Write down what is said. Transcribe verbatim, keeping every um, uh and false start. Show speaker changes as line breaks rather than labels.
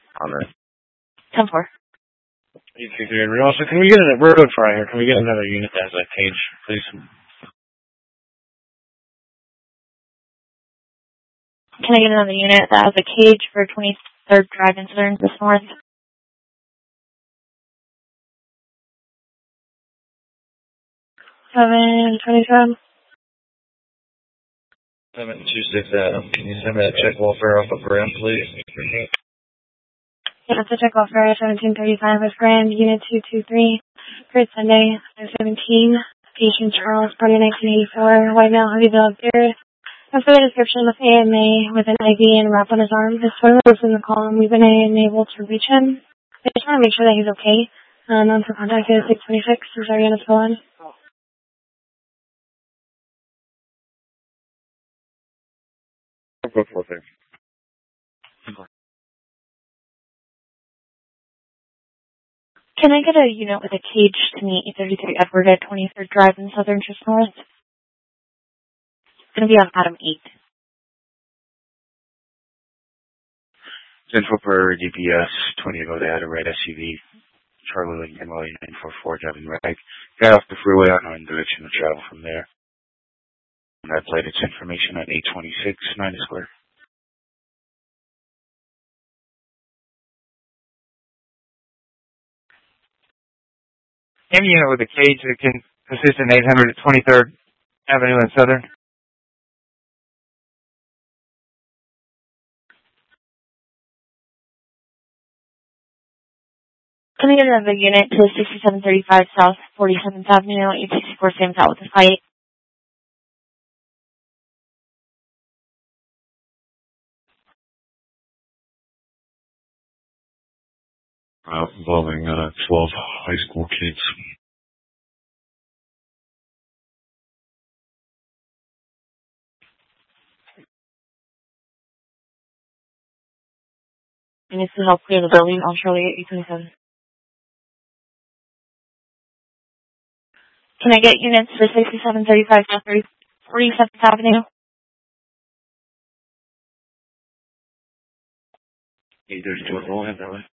On the
ten four.
eight three three. Also, can we get a road for here? Can we get another unit that has a cage, please?
Can I get another unit that has a cage for twenty-third Drive in Southern this north? seven twenty-seven.
seven two six Adam. Can you send me that check welfare off of Graham, please?
Yeah, that's a check off for seventeen thirty-five with Grand, Unit two two three. For Sunday, seventeen. Patient Charles, party nineteen eighty-four. White male, heavy bill of beard. As for the description of A M A with an I V and a wrap on his arm, his phone was in the column. We've been unable to reach him. I just want to make sure that he's okay. Uh, known for contact is six twenty-six. I'm sorry, Anna's phone.
Go for it.
Can I get a unit with a cage to meet eight thirty-three Edward at twenty-third Drive in Southern just north? It's going to be on Adam eight.
Central Prairie D P S, twenty ago they had a red S U V. Charlie Lincoln, William nine four four, driving right. Got off the freeway on our direction to travel from there. And I played its information at eight twenty-six, nine square.
Any unit with a cage that can assist in eight hundred at twenty-third Avenue and Southern.
Can I get another unit to sixty-seven thirty-five South forty-seventh Avenue, eight sixty-four Sam's out with a fight?
Uh, involving uh, twelve high school kids.
I need to help clear the building on Shirley at eight twenty-seven. Can I get units for sixty-seven thirty-five South forty-seventh Avenue?
eight thirty-two, we'll have that way.